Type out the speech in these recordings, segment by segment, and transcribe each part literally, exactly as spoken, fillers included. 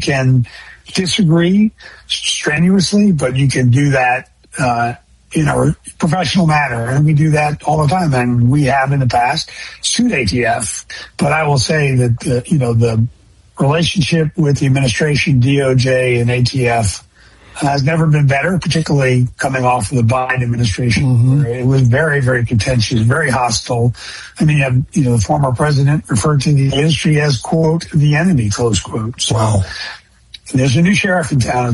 can disagree strenuously, but you can do that uh, in a professional manner. And we do that all the time. And we have in the past sued A T F. But I will say that, uh, you know, the relationship with the administration, D O J and A T F has never been better, particularly coming off of the Biden administration. Mm-hmm. Where it was very, very contentious, very hostile. I mean, you, have, you know, the former president referred to the industry as, quote, the enemy, close quote. So wow. There's a new sheriff in town.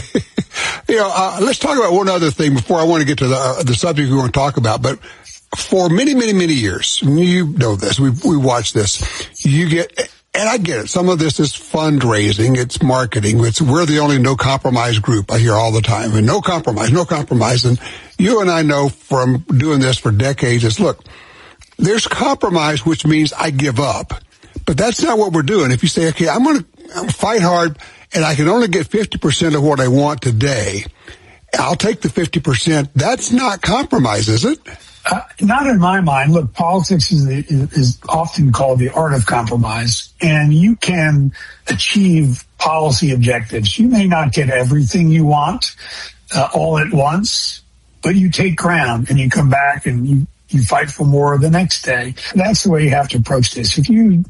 you know, uh, let's talk about one other thing before I want to get to the, uh, the subject we want to talk about. But for many, many, many years, you know this, we we watched this, you get... And I get it. Some of this is fundraising. It's marketing. It's we're the only no compromise group. I hear all the time. And no compromise, no compromise. And you and I know from doing this for decades is, look, there's compromise, which means I give up. But that's not what we're doing. If you say, okay, I'm going to fight hard and I can only get fifty percent of what I want today, I'll take the fifty percent. That's not compromise, is it? Uh, not in my mind. Look, politics is, is often called the art of compromise, and you can achieve policy objectives. You may not get everything you want uh, all at once, but you take ground and you come back and you, you fight for more the next day. That's the way you have to approach this. If you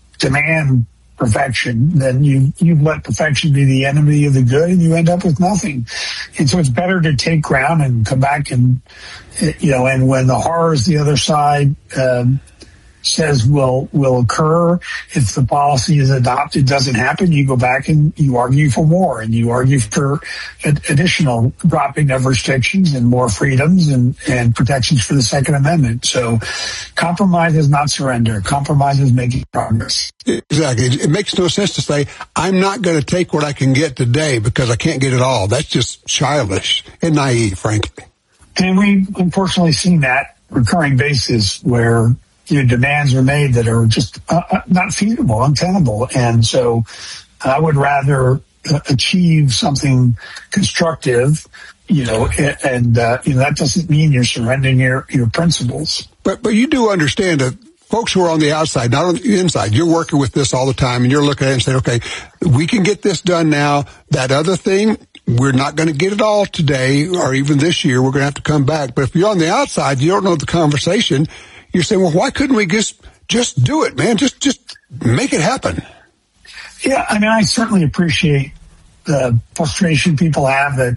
demand perfection, then you, you've let perfection be the enemy of the good, and you end up with nothing. And so it's better to take ground and come back and, you know, and when the horrors the other side um, says will will occur, if the policy is adopted, doesn't happen, you go back and you argue for more, and you argue for ad- additional dropping of restrictions and more freedoms and, and protections for the Second Amendment. So compromise is not surrender. Compromise is making progress. Exactly. It makes no sense to say, I'm not going to take what I can get today because I can't get it all. That's just childish and naive, frankly. And we've unfortunately seen that recurring basis where, you know, demands are made that are just uh, not feasible, untenable. And so I would rather uh, achieve something constructive, you know, and, uh, you know, that doesn't mean you're surrendering your, your principles. But, but you do understand that folks who are on the outside, not on the inside, you're working with this all the time and you're looking at it and saying, okay, we can get this done now. That other thing, we're not going to get it all today or even this year. We're going to have to come back. But if you're on the outside, you don't know the conversation. You're saying, well, why couldn't we just just do it, man? Just just make it happen. Yeah, I mean, I certainly appreciate the frustration people have that,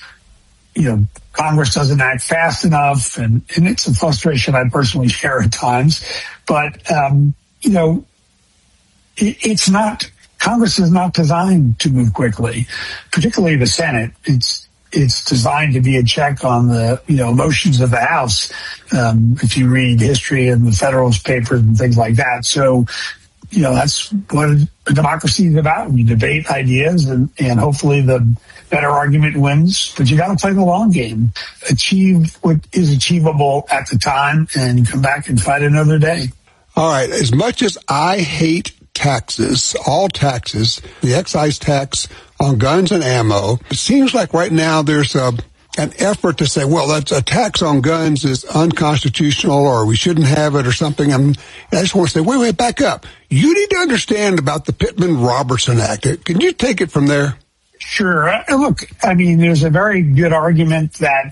you know, Congress doesn't act fast enough, and, and it's a frustration I personally share at times. But, um, you know, it, it's not, Congress is not designed to move quickly, particularly the Senate. It's It's designed to be a check on the, you know, motions of the House, um, if you read history and the Federalist Papers and things like that. So, you know, that's what a democracy is about. You debate ideas, and, and hopefully the better argument wins. But you got to play the long game. Achieve what is achievable at the time and come back and fight another day. All right. As much as I hate taxes, all taxes, the excise tax on guns and ammo, it seems like right now there's a, an effort to say, well, that's a tax on guns is unconstitutional or we shouldn't have it or something. I'm, I just want to say, wait, wait, back up. You need to understand about the Pittman-Robertson Act. Can you take it from there? Sure. Uh, look, I mean, there's a very good argument that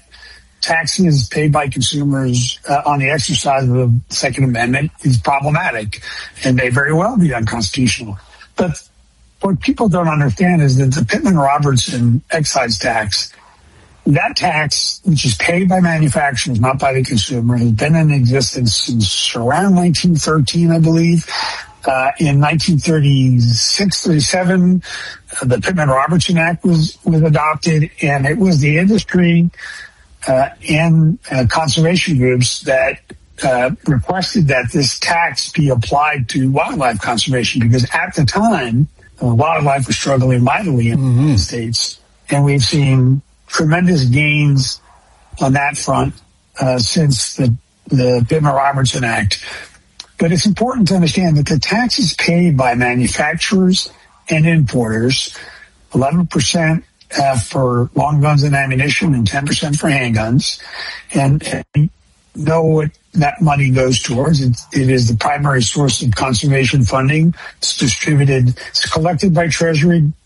taxes paid by consumers uh, on the exercise of the Second Amendment is problematic and may very well be unconstitutional. But what people don't understand is that the Pittman-Robertson excise tax, that tax, which is paid by manufacturers, not by the consumer, has been in existence since around nineteen thirteen, I believe. Uh, in nineteen thirty-six, thirty-seven, uh, the Pittman-Robertson Act was, was adopted, and it was the industry uh, and uh, conservation groups that uh, requested that this tax be applied to wildlife conservation, because at the time, uh, wildlife was struggling mightily in mm-hmm. the United States, and we've seen tremendous gains on that front uh, since the, the Pittman-Robertson Act. But it's important to understand that the tax is paid by manufacturers and importers, eleven percent uh, for long guns and ammunition and ten percent for handguns. And, and know what that money goes towards. It, it is the primary source of conservation funding. It's distributed, it's collected by Treasury,